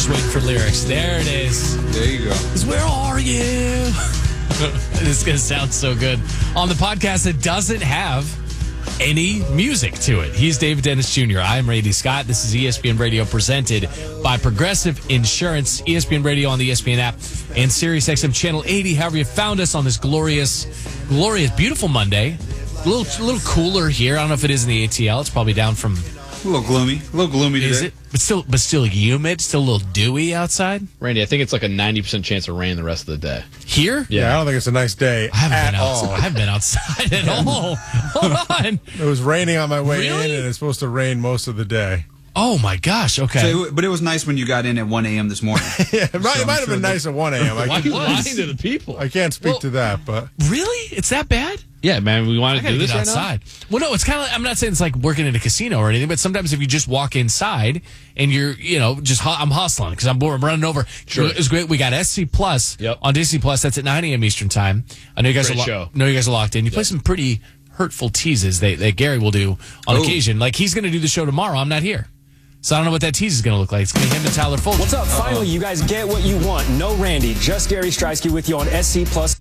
just waiting for lyrics. There it is. There you go. Where are you? This is going to sound so good. On the podcast that doesn't have any music to it. He's David Dennis Jr. I'm Randy Scott. This is ESPN Radio presented by Progressive Insurance. ESPN Radio on the ESPN app and SiriusXM Channel 80. However you found us on this glorious, beautiful Monday. A little cooler here. I don't know if it is in the ATL. It's probably down from... A little gloomy today. Is it? But still humid. Still a little dewy outside. Randy, I think it's like a 90% chance of rain the rest of the day. Here? Yeah, I don't think it's a nice day I haven't been outside at all. Hold on. It was raining on my way Really? in, and it's supposed to rain most of the day. Oh, my gosh. Okay. So, but it was nice when you got in at 1 a.m. this morning. Yeah, it might have been nice at 1 a.m. Why are you lying to the people? I can't speak to that, but... Really? It's that bad? Yeah, man, we want I to gotta do this get right outside. Well, no, it's kind of like, I'm not saying it's like working in a casino or anything, but sometimes if you just walk inside and you're, I'm hustling because I'm running over. Sure. It was great. We got SC Plus on Disney Plus. That's at 9 a.m. Eastern time. I know you guys are locked in. You play some pretty hurtful teases that Gary will do on occasion. Like he's going to do the show tomorrow. I'm not here. So I don't know what that tease is going to look like. It's going to be him and Tyler Fulton. What's up? Finally, you guys get what you want. No Randy, just Gary Streisky with you on SC Plus.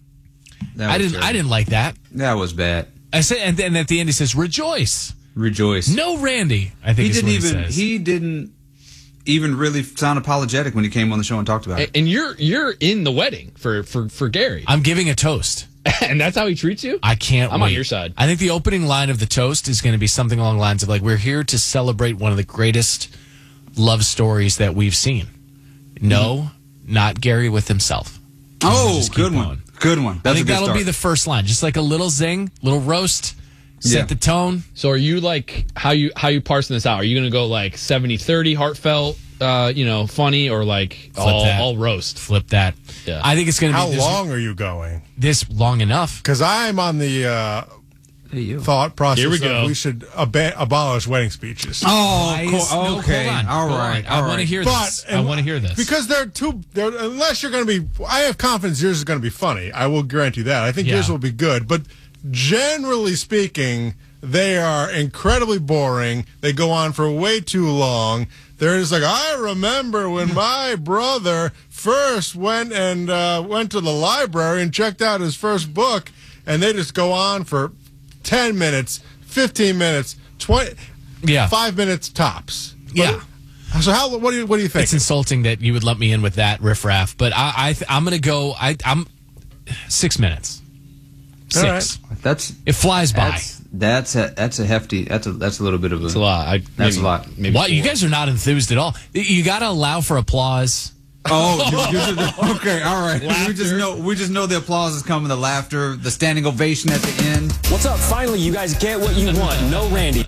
I didn't like that. That was bad. I said, and then at the end he says, "Rejoice, Rejoice." no Randy." I think He didn't even really sound apologetic when he came on the show and talked about it. And you're in the wedding for Gary. I'm giving a toast. And that's how he treats you? I can't I'm wait. on your side. I think the opening line of the toast is going to be something along the lines of like, we're here to celebrate one of the greatest love stories that we've seen. No, not Gary with himself. Oh, Just keep good going. one. Good one. I think that'll be the first line. Just like a little zing, little roast, set the tone. So are you like, how you parsing this out? Are you going to go like 70-30 heartfelt, funny, or like all roast? Flip that. Yeah. I think it's going to be... How long are you going? This long enough. Because I'm on the thought process Here we go. that we should abolish wedding speeches. Oh, No, okay. hold on. All Hold right. on. I want to hear this. I want to hear this. Because unless you're going to be... I have confidence yours is going to be funny. I will grant you that. I think yours will be good. But generally speaking, they are incredibly boring. They go on for way too long. They're just like, I remember when my brother first went to the library and checked out his first book, and they just go on for 10 minutes, 15 minutes, 20, 5 minutes tops. Yeah. So what do you think? It's insulting that you would let me in with that riffraff, but I'm going to go. I'm 6 minutes. 6. That's it flies by. That's a hefty. That's a little bit of a. That's a lot. That's a lot. Maybe What? You guys are not enthused at all. You got to allow for applause. Oh, okay, all right. We just know the applause is coming, the laughter, the standing ovation at the end. What's up? Finally, you guys get what you want. No Randy.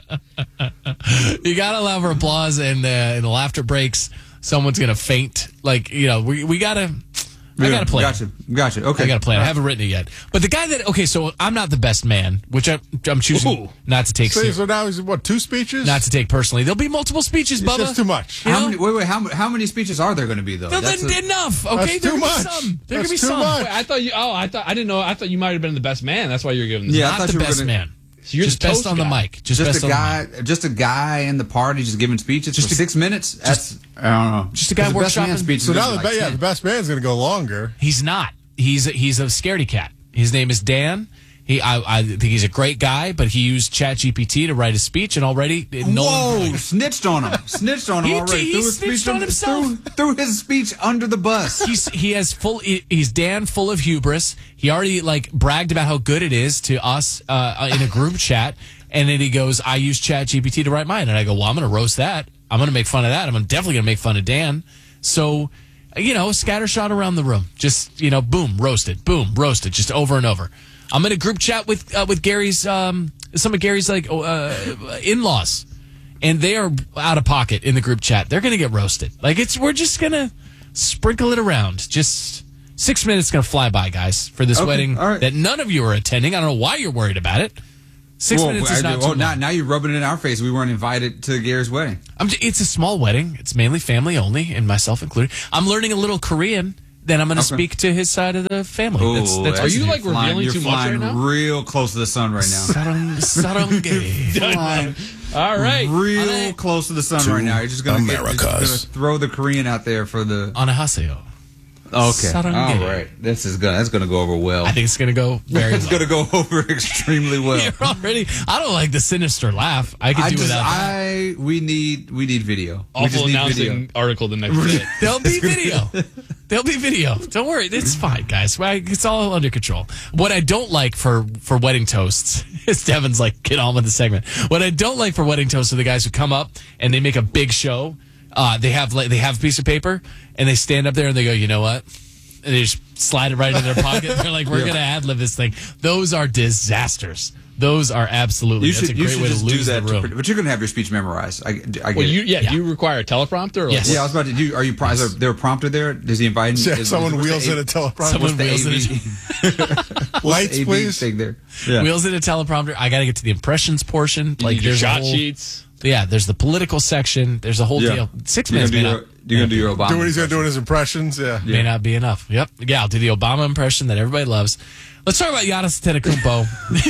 You got to allow for applause, and in the laughter breaks, someone's going to faint. Like, we got to... I got to play it. Gotcha. Okay. I got to play it. I haven't written it yet. But the guy that... Okay, so I'm not the best man, which I'm choosing not to take... So now is what, 2 speeches? Not to take personally. There'll be multiple speeches, It's Bubba. just too much. How many speeches are there going to be, though? Enough. Okay, That's too much. There could be That's too some. much. Wait, I didn't know. I thought you might have been the best man. That's why you're giving this. Yeah, I Not thought the you were best gonna- man. So you're just the best toast on the guy. mic. Just best a on the guy, mic. just a guy in the party, just giving speeches for 6 minutes. I don't know. Just a guy The best man workshopping. speech So is now like the 10. best man's going to go longer. He's not. He's a scaredy cat. His name is Dan. I think he's a great guy, but he used ChatGPT to write his speech, and already Snitched on him. Snitched on him He already. he Threw his snitched speech on himself. Threw his speech under the bus. He's Dan full of hubris. He already bragged about how good it is to us in a group chat, and then he goes, "I use ChatGPT to write mine," and I go, "Well, I'm going to roast that. I'm going to make fun of that. I'm definitely going to make fun of Dan." So, scattershot around the room, just boom, roasted, just over and over. I'm in a group chat with Gary's some of Gary's in-laws, and they are out of pocket in the group chat. They're going to get roasted. We're just going to sprinkle it around. Just 6 minutes going to fly by, guys, for this wedding that none of you are attending. I don't know why you're worried about it. 6 minutes is not too long. Now you're rubbing it in our face. We weren't invited to Gary's wedding. It's a small wedding. It's mainly family only, and myself included. I'm learning a little Korean. Then I'm going to speak to his side of the family. That's Are you revealing you're too much right now? real close to the sun right now. Sarang gay. Flying All right. Real close to the sun right now. You're just going to throw the Korean out there for the... Anahaseo. Okay. Saranghae. All right. That's gonna go over well. I think it's gonna go very It's well. gonna go over extremely well. You're already. I don't like the sinister laugh. I could do without that. We need video. We Awful just need announcing video. article the next day. There'll be video. There'll be video. Don't worry. It's fine, guys. It's all under control. What I don't like for wedding toasts is Devin's like, get on with the segment. What I don't like for wedding toasts are the guys who come up and they make a big show. They have a piece of paper and they stand up there and they go, you know what? And they just slide it right in their pocket. They're like, we're going to ad-lib this thing. Those are disasters. Those are absolutely. That's a great way to lose the room. But you're going to have your speech memorized. I get it. Do you require a teleprompter? Or Yes. Yeah, I was about to do. Are you? Is there a prompter there? Does he invite? Someone wheels in a teleprompter. Lights, please. Thing there. Yeah. Wheels in a teleprompter. I got to get to the impressions portion. Like your shot a whole, sheets. Yeah, there's the political section. There's a whole deal. 6 minutes may not. You're going to do your Obama. Do what he's going to do in his impressions. May not be enough. Yep. Yeah, I'll do the Obama impression that everybody loves. Let's talk about Giannis Antetokounmpo.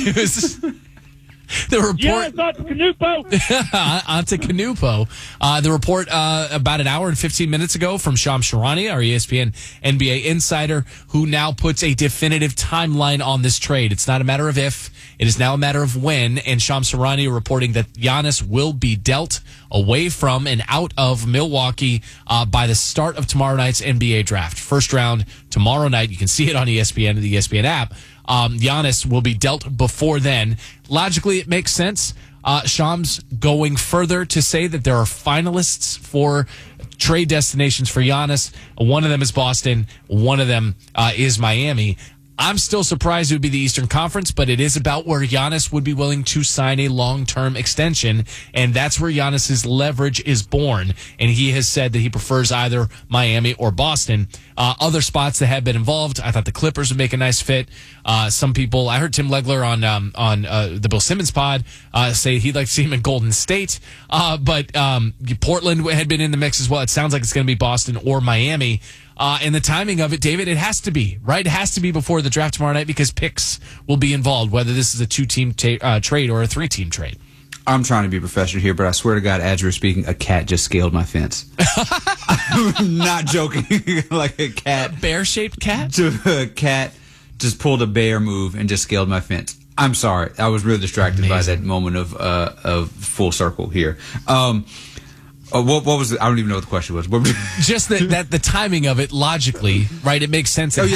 The report. Yes, onto Canupo. Onto Canupo. The report about an hour and 15 minutes ago from Shams Charania, our ESPN NBA insider, who now puts a definitive timeline on this trade. It's not a matter of if, it is now a matter of when. And Shams Charania reporting that Giannis will be dealt away from and out of Milwaukee by the start of tomorrow night's NBA draft. First round tomorrow night. You can see it on ESPN and the ESPN app. Giannis will be dealt before then. Logically, it makes sense. Shams going further to say that there are finalists for trade destinations for Giannis. One of them is Boston. One of them is Miami. I'm still surprised it would be the Eastern Conference, but it is about where Giannis would be willing to sign a long-term extension, and that's where Giannis's leverage is born. And he has said that he prefers either Miami or Boston. Other spots that have been involved, I thought the Clippers would make a nice fit. Some people, I heard Tim Legler on the Bill Simmons pod say he'd like to see him in Golden State, but Portland had been in the mix as well. It sounds like it's going to be Boston or Miami. And the timing of it, David, it has to be, right? It has to be before the draft tomorrow night because picks will be involved, whether this is a 2-team trade or a 3-team trade. I'm trying to be professional here, but I swear to God, as we're speaking, a cat just scaled my fence. I'm not joking. Like a cat. A bear-shaped cat? A cat just pulled a bear move and just scaled my fence. I'm sorry. I was really distracted by that moment of full circle here. What was it? I don't even know what the question was. Just that the timing of it, logically, right? It makes sense. It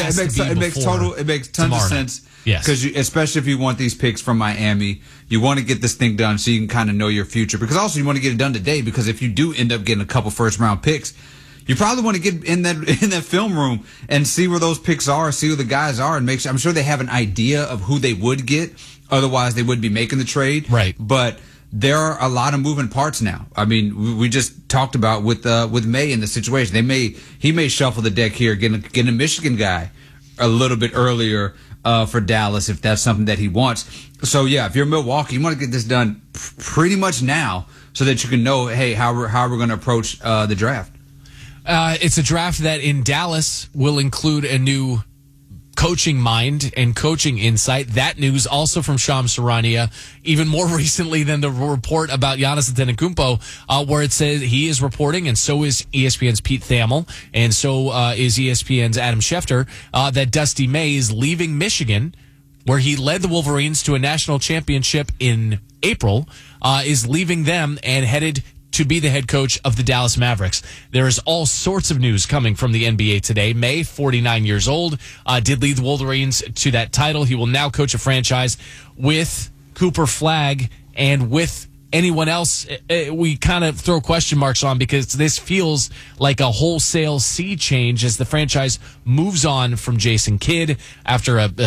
makes tons of sense. Yes, because especially if you want these picks from Miami, you want to get this thing done so you can kind of know your future. Because also you want to get it done today. Because if you do end up getting a couple first round picks, you probably want to get in that film room and see where those picks are, see who the guys are, and make sure. I'm sure they have an idea of who they would get. Otherwise, they wouldn't be making the trade. Right, but there are a lot of moving parts now. I mean, we just talked about with May in the situation. He may shuffle the deck here, getting a Michigan guy a little bit earlier for Dallas if that's something that he wants. So yeah, if you're Milwaukee, you want to get this done pretty much now so that you can know, hey, how we're going to approach the draft. It's a draft that in Dallas will include a new coaching mind and coaching insight. That news also from Shams Charania, even more recently than the report about Giannis Antetokounmpo, where it says he is reporting, and so is ESPN's Pete Thamel, and so is ESPN's Adam Schefter, that Dusty May is leaving Michigan, where he led the Wolverines to a national championship in April, is leaving them and headed to be the head coach of the Dallas Mavericks. There is all sorts of news coming from the NBA today. May, 49 years old, did lead the Wolverines to that title. He will now coach a franchise with Cooper Flagg and with anyone else. We kind of throw question marks on because this feels like a wholesale sea change as the franchise moves on from Jason Kidd after a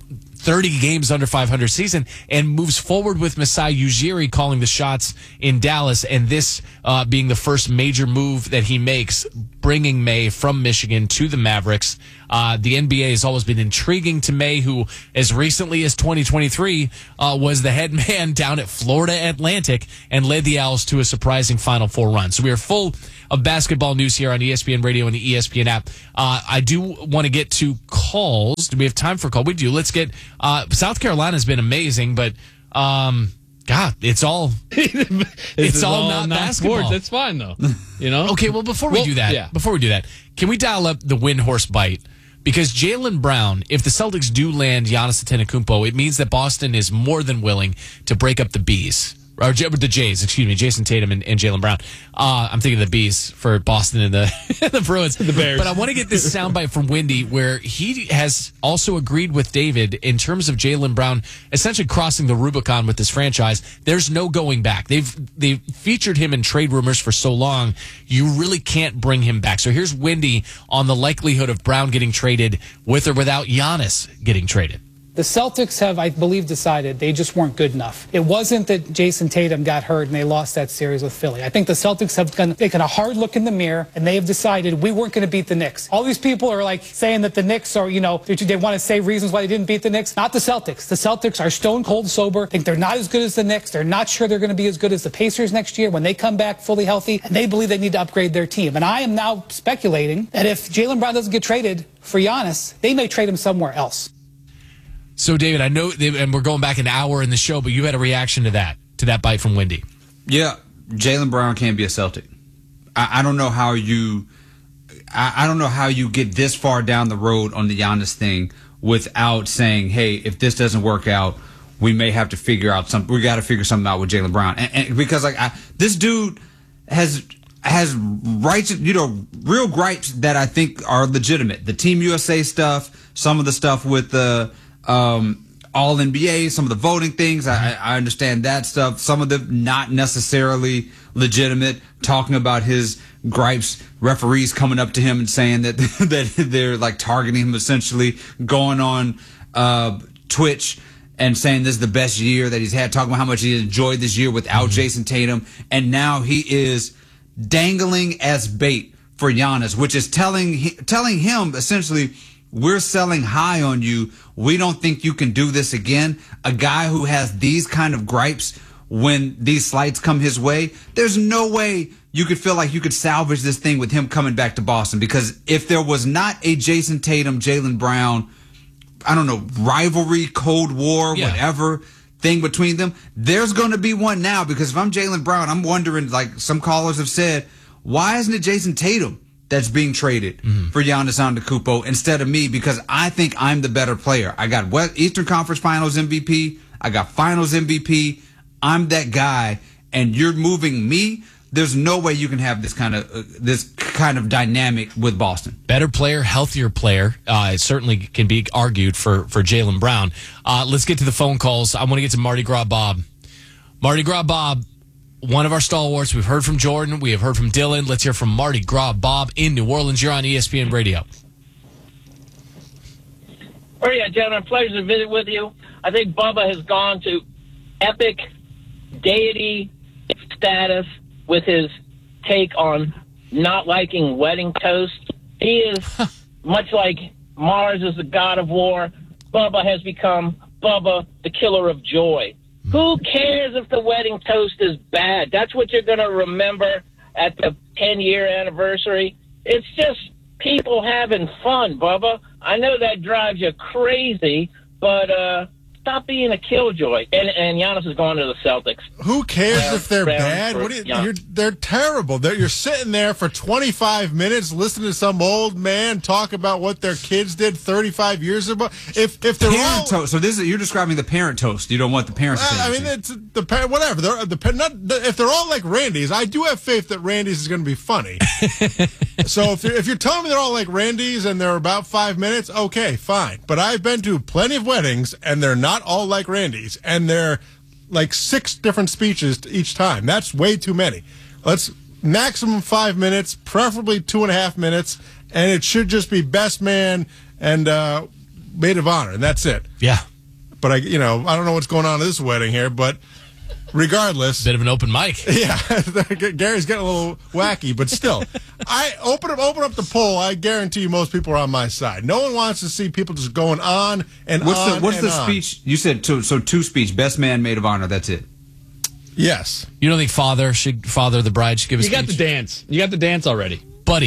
30 games under 500 season and moves forward with Masai Ujiri calling the shots in Dallas, and this being the first major move that he makes, bringing May from Michigan to the Mavericks. The NBA has always been intriguing to May, who as recently as 2023 was the head man down at Florida Atlantic and led the Owls to a surprising Final Four run. So we are full of basketball news here on ESPN Radio and the ESPN app. I do want to get to calls. Do we have time for a call? We do. Let's get South Carolina's been amazing, but God, it's all not basketball. Sports. It's fine though. You know. Okay, well before we do that, can we dial up the Windhorse bite? Because Jaylen Brown, if the Celtics do land Giannis Antetokounmpo, it means that Boston is more than willing to break up the Bees. Or the Jays, Jason Tatum and Jaylen Brown. I'm thinking of the Bees for Boston and the Bruins. The Bears. But I want to get this soundbite from Windy where he has also agreed with David in terms of Jaylen Brown essentially crossing the Rubicon with this franchise. There's no going back. They've featured him in trade rumors for so long, you really can't bring him back. So here's Windy on the likelihood of Brown getting traded with or without Giannis getting traded. The Celtics have, I believe, decided they just weren't good enough. It wasn't that Jason Tatum got hurt and they lost that series with Philly. I think the Celtics have taken a hard look in the mirror and they have decided we weren't going to beat the Knicks. All these people are like saying that the Knicks are, they want to say reasons why they didn't beat the Knicks. Not the Celtics. The Celtics are stone cold sober. Think they're not as good as the Knicks. They're not sure they're going to be as good as the Pacers next year when they come back fully healthy, and they believe they need to upgrade their team. And I am now speculating that if Jaylen Brown doesn't get traded for Giannis, they may trade him somewhere else. So, David, I know, and we're going back an hour in the show, but you had a reaction to that bite from Windy. Yeah, Jaylen Brown can't be a Celtic. I don't know how you get this far down the road on the Giannis thing without saying, hey, if this doesn't work out, we may have to figure out something. We got to figure something out with Jaylen Brown, and because this dude has rights, real gripes that I think are legitimate. The Team USA stuff, some of the stuff with the All NBA, some of the voting things, I understand that stuff. Some of them not necessarily legitimate, talking about his gripes, referees coming up to him and saying that that they're like targeting him, essentially going on Twitch and saying this is the best year that he's had, talking about how much he enjoyed this year without Jason Tatum, and now he is dangling as bait for Giannis, which is telling him essentially, we're selling high on you. We don't think you can do this again. A guy who has these kind of gripes when these slights come his way, there's no way you could feel like you could salvage this thing with him coming back to Boston. Because if there was not a Jason Tatum, Jaylen Brown, I don't know, rivalry, Cold War, whatever thing between them, there's going to be one now. Because if I'm Jaylen Brown, I'm wondering, like some callers have said, why isn't it Jason Tatum that's being traded for Giannis Antetokounmpo instead of me? Because I think I'm the better player. I got Eastern Conference Finals MVP. I got Finals MVP. I'm that guy, and you're moving me. There's no way you can have this kind of dynamic with Boston. Better player, healthier player. It certainly can be argued for Jaylen Brown. Let's get to the phone calls. I want to get to Mardi Gras Bob. Mardi Gras Bob, one of our stalwarts. We've heard from Jordan. We have heard from Dylan. Let's hear from Mardi Gras Bob in New Orleans. You're on ESPN Radio. Oh, yeah, gentlemen. Pleasure to visit with you. I think Bubba has gone to epic deity status with his take on not liking wedding toast. He is much like Mars is the god of war. Bubba has become Bubba, the killer of joy. Who cares if the wedding toast is bad? That's what you're going to remember at the 10-year anniversary. It's just people having fun, Bubba. I know that drives you crazy, but stop being a killjoy. And Giannis is going to the Celtics. Who cares if they're bad? They're terrible. You're sitting there for 25 minutes listening to some old man talk about what their kids did 35 years ago. If they're parent toast. So you're describing the parent toast. You don't want the parents to say I mean, it's the parent, whatever. If they're all like Randy's, I do have faith that Randy's is going to be funny. So if you're telling me they're all like Randy's and they're about 5 minutes, okay, fine. But I've been to plenty of weddings and they're not all like Randy's, and they're like 6 different speeches each time. That's way too many. Let's maximum 5 minutes, preferably 2.5 minutes, and it should just be best man and maid of honor, and that's it. Yeah. But I don't know what's going on at this wedding here, but regardless, bit of an open mic. Yeah, Gary's getting a little wacky, but still, I open up the poll. I guarantee you, most people are on my side. No one wants to see people just going on and on. What's the speech you said? So 2 speech, best man, maid of honor. That's it. Yes. You don't think father the bride should give a speech? You got the dance. You got the dance already, buddy.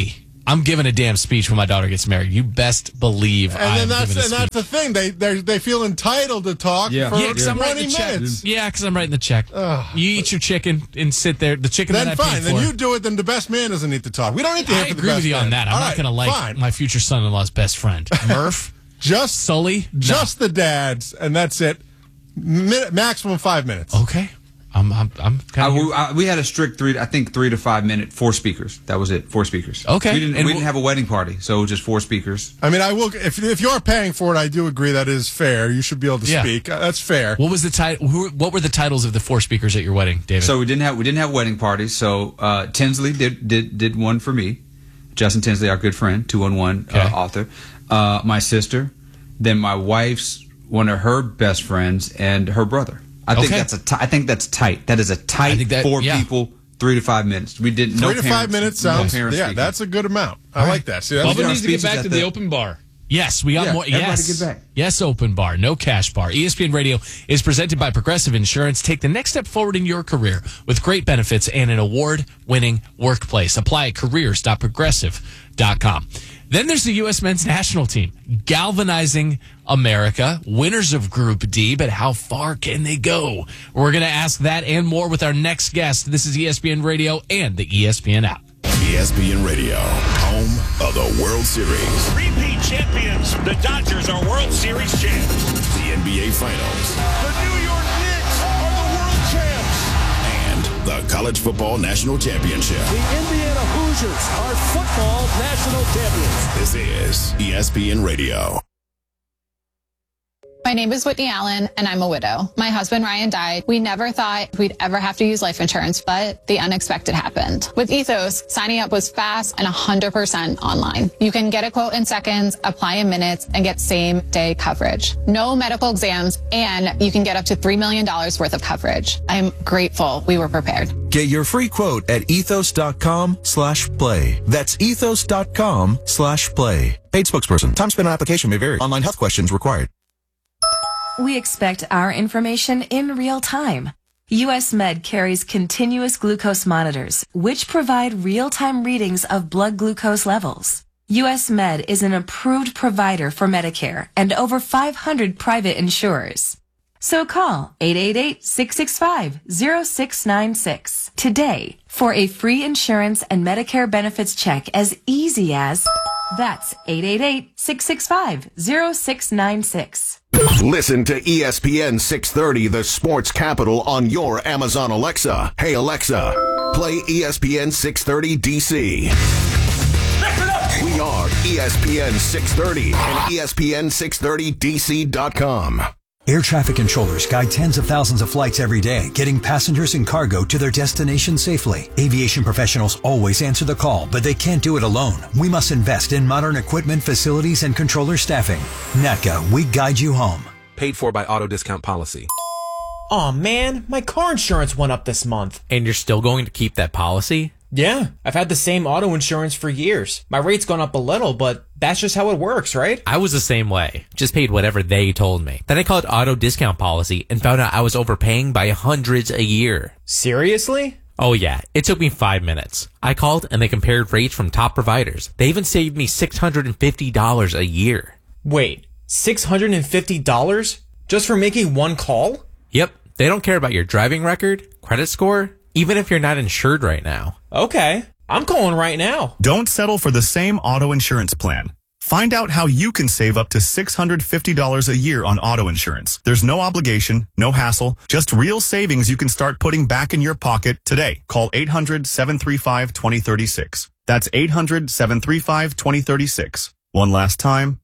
I'm giving a damn speech when my daughter gets married. You best believe I'm giving a speech. And that's the thing. They feel entitled to talk for 20 minutes. Yeah, because I'm writing the check. You eat your chicken and sit there. The chicken then that I paid for. Then you do it. Then the best man doesn't need to talk. We don't need to hear from the best man. I agree with you on that. I'm not going to like my future son-in-law's best friend. Murph? Sully? Just the dads, and that's it. Maximum 5 minutes. Okay. I'm kind of. We had a strict 3 to 5 minute, 4 speakers. That was it, 4 speakers. Okay. We didn't have a wedding party, so just 4 speakers. I mean, I will. If you're paying for it, I do agree that is fair. You should be able to speak. That's fair. What was the title? What were the titles of the 4 speakers at your wedding, David? So we didn't have wedding parties. So Tinsley did one for me. Justin Tinsley, our good friend, 211 author. My sister, then my wife's one of her best friends, and her brother. I think that's tight. That is a tight 4 people, 3 to 5 minutes. We did 3 to 5 minutes sounds. That's a good amount. I like that. See, Bubba needs to get back to the open bar. Yes, we got more. Yes, get back. Yes, open bar, no cash bar. ESPN Radio is presented by Progressive Insurance. Take the next step forward in your career with great benefits and an award-winning workplace. Apply at careers.progressive.com. Then there's the U.S. men's national team, galvanizing America, winners of Group D, but how far can they go? We're going to ask that and more with our next guest. This is ESPN Radio and the ESPN app. ESPN Radio, home of the World Series. Repeat champions, the Dodgers are World Series champs. The NBA Finals. The New York Knicks are the world champs. And the College Football National Championship. The Indiana Hoosiers are football national champions. This is ESPN Radio. My name is Whitney Allen, and I'm a widow. My husband, Ryan, died. We never thought we'd ever have to use life insurance, but the unexpected happened. With Ethos, signing up was fast and 100% online. You can get a quote in seconds, apply in minutes, and get same-day coverage. No medical exams, and you can get up to $3 million worth of coverage. I'm grateful we were prepared. Get your free quote at ethos.com/play. That's ethos.com/play. Paid spokesperson. Time spent on application may vary. Online health questions required. We expect our information in real time. US Med carries continuous glucose monitors, which provide real-time readings of blood glucose levels. US Med is an approved provider for Medicare and over 500 private insurers. So call 888-665-0696 today for a free insurance and Medicare benefits check as easy as... That's 888-665-0696. Listen to ESPN 630, the sports capital, on your Amazon Alexa. Hey, Alexa, play ESPN 630 DC. We are ESPN 630 and ESPN630DC.com. Air traffic controllers guide tens of thousands of flights every day, getting passengers and cargo to their destination safely. Aviation professionals always answer the call, but they can't do it alone. We must invest in modern equipment, facilities, and controller staffing. NATCA, we guide you home. Paid for by Auto Discount Policy. Aw, man, my car insurance went up this month. And you're still going to keep that policy? Yeah, I've had the same auto insurance for years. My rate's gone up a little, but that's just how it works, right? I was the same way. Just paid whatever they told me. Then I called Auto Discount Policy and found out I was overpaying by hundreds a year. Seriously? Oh yeah, it took me 5 minutes. I called and they compared rates from top providers. They even saved me $650 a year. Wait, $650? Just for making one call? Yep, they don't care about your driving record, credit score, even if you're not insured right now. Okay, I'm calling right now. Don't settle for the same auto insurance plan. Find out how you can save up to $650 a year on auto insurance. There's no obligation, no hassle, just real savings you can start putting back in your pocket today. Call 800-735-2036. That's 800-735-2036. One last time,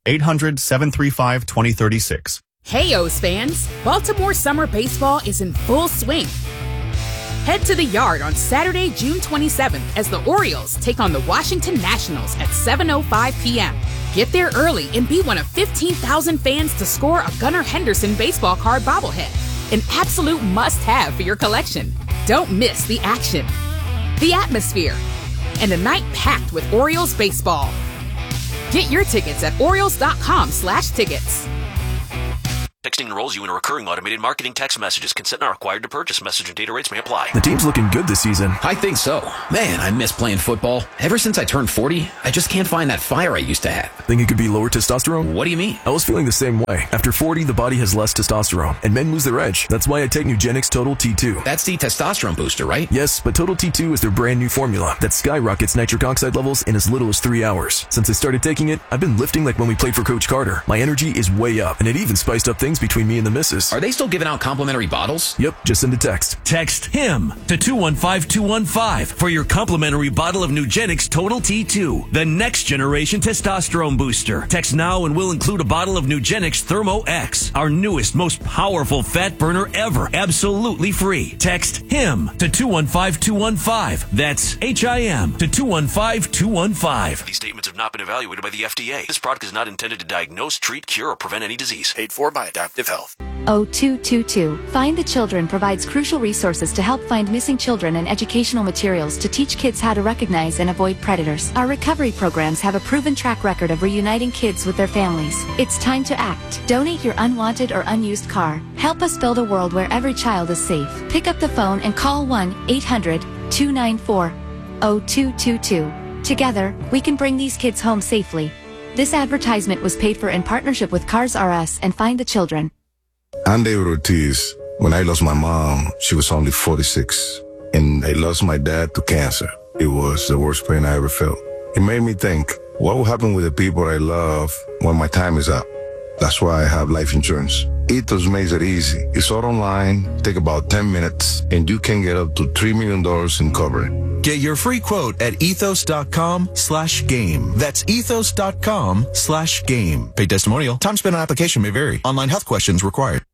800-735-2036. Hey, O's fans! Baltimore summer baseball is in full swing. Head to the Yard on Saturday, June 27th as the Orioles take on the Washington Nationals at 7:05 p.m. Get there early and be one of 15,000 fans to score a Gunnar Henderson baseball card bobblehead, an absolute must-have for your collection. Don't miss the action, the atmosphere, and a night packed with Orioles baseball. Get your tickets at Orioles.com/tickets. Texting enrolls you in a recurring automated marketing text messages. Consent not required to purchase. Message and data rates may apply. The team's looking good this season. I think so. Man, I miss playing football. Ever since I turned 40, I just can't find that fire I used to have. Think it could be lower testosterone? What do you mean? I was feeling the same way. After 40, the body has less testosterone, and men lose their edge. That's why I take Nugenix Total T2. That's the testosterone booster, right? Yes, but Total T2 is their brand new formula that skyrockets nitric oxide levels in as little as 3 hours. Since I started taking it, I've been lifting like when we played for Coach Carter. My energy is way up, and it even spiced up things between me and the missus. Are they still giving out complimentary bottles? Yep, just send a text. Text HIM to 215-215 for your complimentary bottle of Nugenix Total T2, the next generation testosterone booster. Text now and we'll include a bottle of Nugenix Thermo X, our newest, most powerful fat burner ever, absolutely free. Text HIM to 215-215. That's HIM to 215-215. These statements have not been evaluated by the FDA. This product is not intended to diagnose, treat, cure, or prevent any disease. Paid for by Adaptive Health. 0222. Find the Children provides crucial resources to help find missing children and educational materials to teach kids how to recognize and avoid predators. Our recovery programs have a proven track record of reuniting kids with their families. It's time to act. Donate your unwanted or unused car. Help us build a world where every child is safe. Pick up the phone and call 1-800-294-0222. Together, we can bring these kids home safely. This advertisement was paid for in partnership with Cars R Us and Find the Children. I'm David Ortiz. When I lost my mom, she was only 46. And I lost my dad to cancer. It was the worst pain I ever felt. It made me think, what will happen with the people I love when my time is up? That's why I have life insurance. Ethos makes it easy. It's all online, take about 10 minutes, and you can get up to $3 million in coverage. Get your free quote at ethos.com/game. That's ethos.com/game. Paid testimonial. Time spent on application may vary. Online health questions required.